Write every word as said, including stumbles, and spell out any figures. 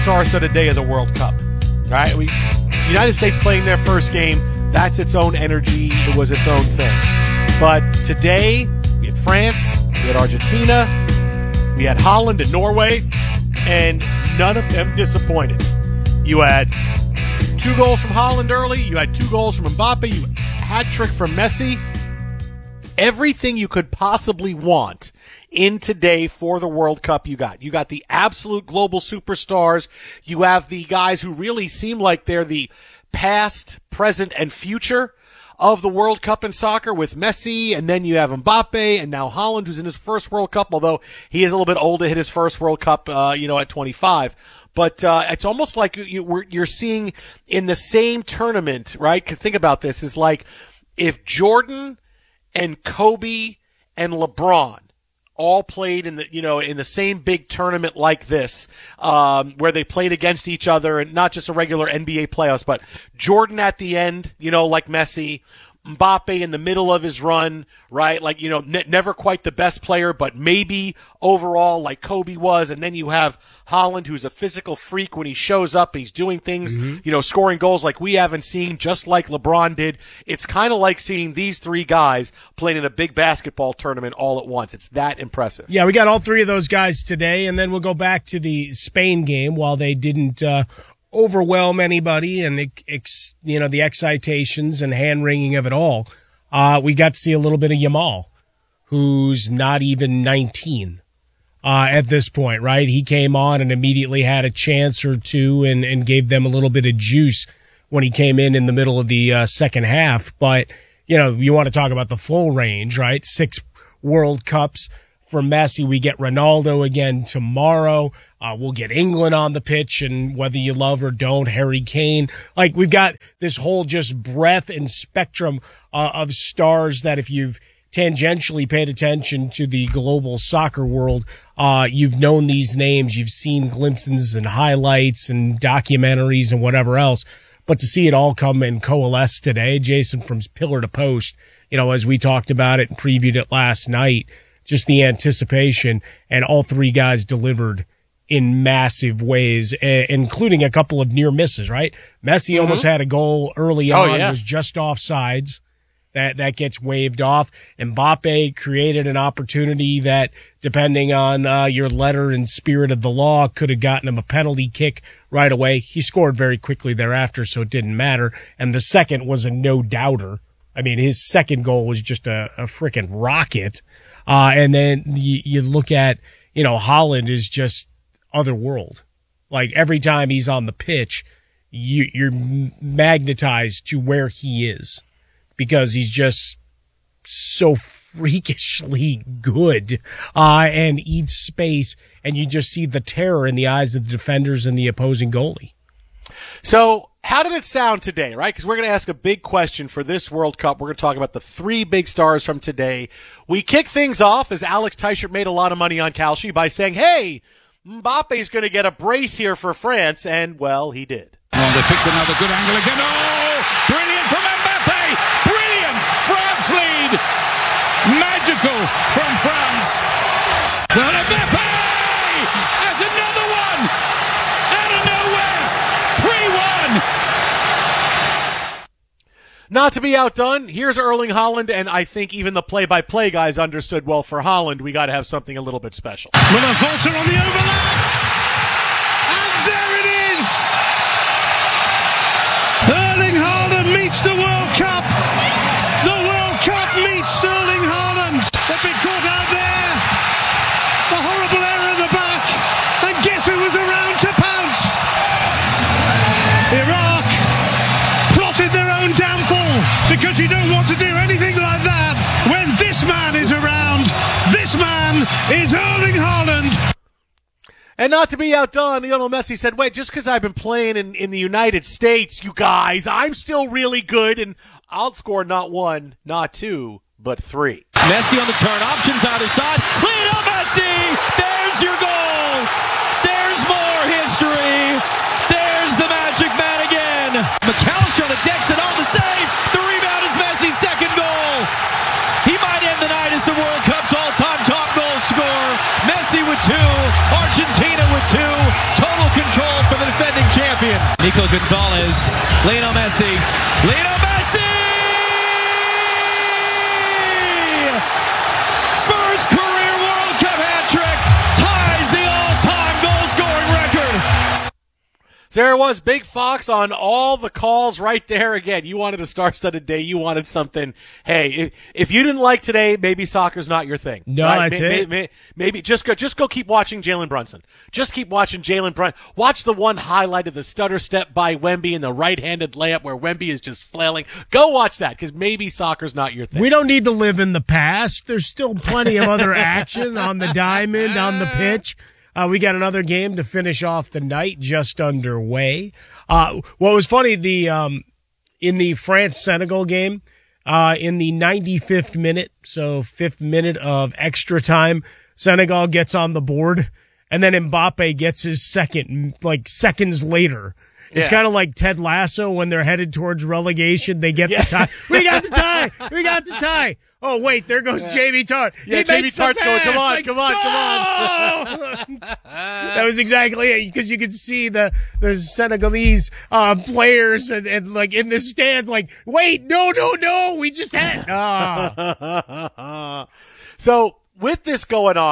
superstars to the day of the World Cup. All right, we United States playing their first game. That's its own energy. It was its own thing. But today, we had France, we had Argentina, we had Holland and Norway, and none of them disappointed. You had two goals from Holland early. You had two goals from Mbappe. You had a hat trick from Messi. Everything you could possibly want in today for the World Cup you got. You got the absolute global superstars. You have the guys who really seem like they're the past, present, and future of the World Cup in soccer with Messi, and then you have Mbappe, and now Holland, who's in his first World Cup, although he is a little bit old to hit his first World Cup, uh, you know, at twenty-five. But uh, it's almost like you, we're, you're seeing in the same tournament, right? Because think about this, is like if Jordan and Kobe and LeBron all played in the, you know, in the same big tournament like this, um, where they played against each other, and not just a regular N B A playoffs, but Jordan at the end, you know, like Messi, Mbappe in the middle of his run, right? Like, you know, ne- never quite the best player, but maybe overall like Kobe was. And then you have Holland, who's a physical freak when he shows up and he's doing things, mm-hmm. you know, scoring goals like we haven't seen, just like LeBron did. It's kind of like seeing these three guys playing in a big basketball tournament all at once. It's that impressive. Yeah, we got all three of those guys today, and then we'll go back to the Spain game. While they didn't uh, overwhelm anybody and, ex, you know, the excitations and hand-wringing of it all, uh, we got to see a little bit of Yamal, who's not even nineteen uh, at this point, right? He came on and immediately had a chance or two and, and gave them a little bit of juice when he came in in the middle of the uh, second half. But, you know, you want to talk about the full range, right? Six World Cups for Messi. We get Ronaldo again tomorrow. Uh, we'll get England on the pitch, and whether you love or don't, Harry Kane. Like, we've got this whole just breadth and spectrum uh, of stars that if you've tangentially paid attention to the global soccer world, uh, you've known these names, you've seen glimpses and highlights and documentaries and whatever else. But to see it all come and coalesce today, Jason, from pillar to post, you know, as we talked about it and previewed it last night, just the anticipation, and all three guys delivered in massive ways, including a couple of near misses, right? Messi mm-hmm. almost had a goal early oh, on, yeah. was just offsides. That, that gets waved off. Mbappe created an opportunity that, depending on uh, your letter and spirit of the law, could have gotten him a penalty kick right away. He scored very quickly thereafter, so it didn't matter. And the second was a no-doubter. I mean, his second goal was just a, a freaking rocket. Uh, and then you, you look at, you know, Holland is just otherworld. Like, every time he's on the pitch, you, you're magnetized to where he is, because he's just so freakishly good, uh, and eats space, and you just see the terror in the eyes of the defenders and the opposing goalie. So, how did it sound today, right? Because we're going to ask a big question for this World Cup. We're going to talk about the three big stars from today. We kick things off, as Alex Teichert made a lot of money on Kalshi, by saying, hey, Mbappe's going to get a brace here for France, and, well, he did. Oh, they picked another good angle again. Oh, brilliant from Mbappe! Brilliant! France lead! Magical from France. Well, Mbappe has another one! Out of nowhere! three one! Not to be outdone, here's Erling Haaland, and I think even the play-by-play guys understood, well, for Haaland, we got to have something a little bit special. With a falter on the overlap! And there it is! Erling Haaland meets the World Cup! The World Cup meets Erling Haaland! They've been caught out there! A horrible error at the back! And guess who was around to pounce? Iraq plotted their own downfall, because you don't want to do anything like that when this man is around. This man is Erling Haaland. And not to be outdone, Lionel Messi said, wait, just because I've been playing in, in the United States, you guys, I'm still really good, and I'll score not one, not two, but three. Messi on the turn, options either side. Lionel Messi! There's your goal! There's more history! There's the magic man again! McAllister on the decks and on the save! The rebound is Messi's second goal! He might end the night as the World Cup's all-time top goal scorer. Messi with two, Argentina with two, total control for the Nico Gonzalez, Lionel Messi, Lionel Messi! First career World Cup hat trick, ties the all-time goal scoring record. So there it was, Big Fox on all the calls right there again. You wanted a star-studded day. You wanted something. Hey, if, if you didn't like today, maybe soccer's not your thing. No, right? that's Maybe, it. maybe, maybe just go, just go keep watching Jalen Brunson. Just keep watching Jalen Brunson. Watch the one highlight of the stutter step by Wemby and the right-handed layup where Wemby is just flailing. Go watch that because maybe soccer's not your thing. We don't need to live in the past. There's still plenty of other action on the diamond, on the pitch. Uh, we got another game to finish off the night just underway. Uh, what was funny, the, um, in the France-Senegal game, uh, in the ninety-fifth minute, so fifth minute of extra time, Senegal gets on the board, and then Mbappe gets his second, like seconds later. It's Yeah. kind of like Ted Lasso when they're headed towards relegation. They get the tie. We got the tie. We got the tie. Oh, wait, there goes Jamie Tart. Yeah, He Jamie makes the Tart's going, pass. come on, Like, come on, come on. That was exactly it, because you could see the, the Senegalese uh, players and, and like in the stands like, wait, no, no, no, we just had. Ah. So with this going on,